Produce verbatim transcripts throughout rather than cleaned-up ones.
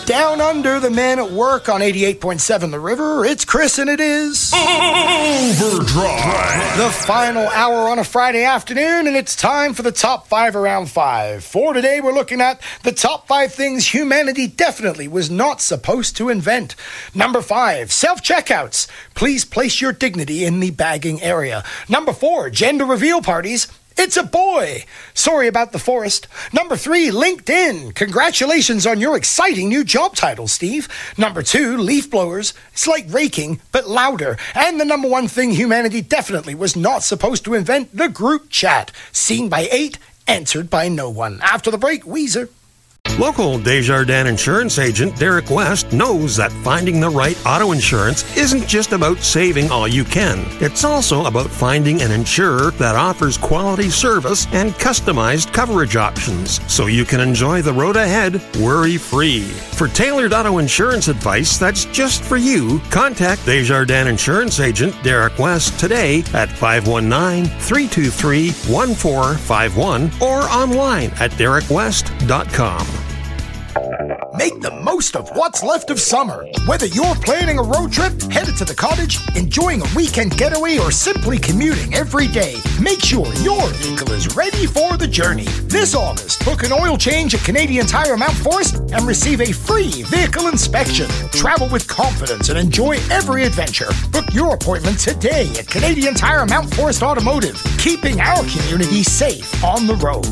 Down under, the men at work on eighty-eight point seven The River. It's Chris and it is Overdrive. The final hour on a Friday afternoon, and it's time for the top five around five. For today, we're looking at the top five things humanity definitely was not supposed to invent. Number five, self-checkouts. Please place your dignity in the bagging area. Number four, gender reveal parties. It's a boy. Sorry about the forest. Number three, LinkedIn. Congratulations on your exciting new job title, Steve. Number two, leaf blowers. It's like raking, but louder. And the number one thing humanity definitely was not supposed to invent, the group chat. Seen by eight, answered by no one. After the break, Weezer. Local Desjardins insurance agent Derek West knows that finding the right auto insurance isn't just about saving all you can. It's also about finding an insurer that offers quality service and customized coverage options so you can enjoy the road ahead worry-free. For tailored auto insurance advice that's just for you, contact Desjardins insurance agent Derek West today at five one nine, three two three, one four five one or online at derek west dot com. Make the most of what's left of summer. Whether you're planning a road trip, headed to the cottage, enjoying a weekend getaway, or simply commuting every day, make sure your vehicle is ready for the journey. This August, book an oil change at Canadian Tire Mount Forest and receive a free vehicle inspection. Travel with confidence and enjoy every adventure. Book your appointment today at Canadian Tire Mount Forest Automotive, keeping our community safe on the road.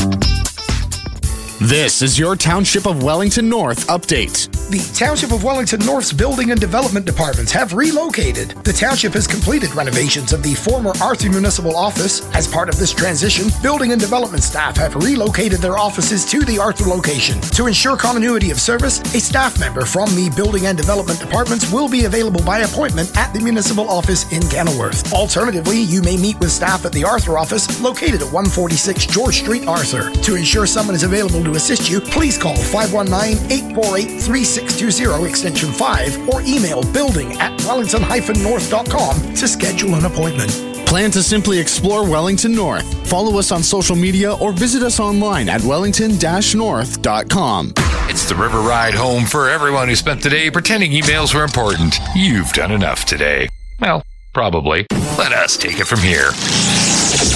This is your Township of Wellington North update. The Township of Wellington North's Building and Development Departments have relocated. The Township has completed renovations of the former Arthur Municipal Office. As part of this transition, Building and Development staff have relocated their offices to the Arthur location. To ensure continuity of service, a staff member from the Building and Development Departments will be available by appointment at the Municipal Office in Kenilworth. Alternatively, you may meet with staff at the Arthur office located at one forty-six George Street, Arthur. To ensure someone is available to assist you, please call five one nine, eight four eight, three six two zero extension five or email building at wellington dash north dot com to schedule an appointment. Plan to simply explore Wellington North. Follow us on social media or visit us online at wellington dash north dot com. It's the river ride home for everyone who spent the day pretending emails were important. You've done enough today. Well, probably. Let us take it from here.